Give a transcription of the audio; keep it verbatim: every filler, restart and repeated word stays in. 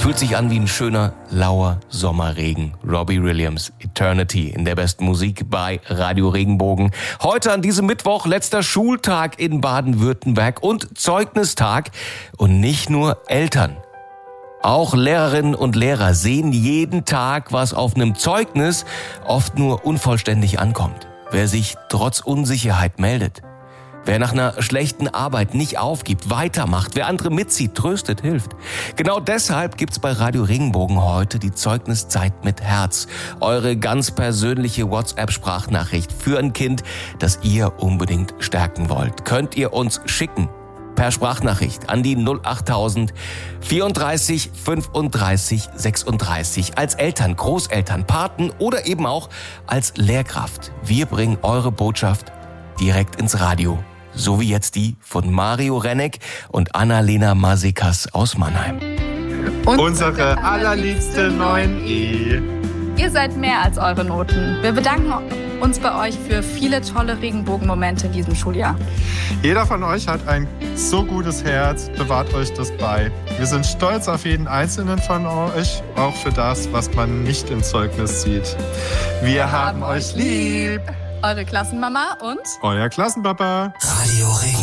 Fühlt sich an wie ein schöner, lauer Sommerregen. Robbie Williams, Eternity in der besten Musik bei Radio Regenbogen. Heute an diesem Mittwoch, letzter Schultag in Baden-Württemberg und Zeugnistag. Und nicht nur Eltern. Auch Lehrerinnen und Lehrer sehen jeden Tag, was auf einem Zeugnis oft nur unvollständig ankommt. Wer sich trotz Unsicherheit meldet. Wer nach einer schlechten Arbeit nicht aufgibt, weitermacht, wer andere mitzieht, tröstet, hilft. Genau deshalb gibt's bei Radio Regenbogen heute die Zeugniszeit mit Herz. Eure ganz persönliche WhatsApp-Sprachnachricht für ein Kind, das ihr unbedingt stärken wollt. Könnt ihr uns schicken per Sprachnachricht an die null achttausend vierunddreißig fünfunddreißig sechsunddreißig als Eltern, Großeltern, Paten oder eben auch als Lehrkraft. Wir bringen eure Botschaft direkt ins Radio. So wie jetzt die von Mario Renneck und Annalena Masekas aus Mannheim. Und unsere allerliebste neun E. Ihr seid mehr als eure Noten. Wir bedanken uns bei euch für viele tolle Regenbogenmomente in diesem Schuljahr. Jeder von euch hat ein so gutes Herz, bewahrt euch das bei. Wir sind stolz auf jeden einzelnen von euch, auch für das, was man nicht im Zeugnis sieht. Wir, Wir haben, haben euch lieb. Eure Klassenmama und euer Klassenpapa. Radio Regen.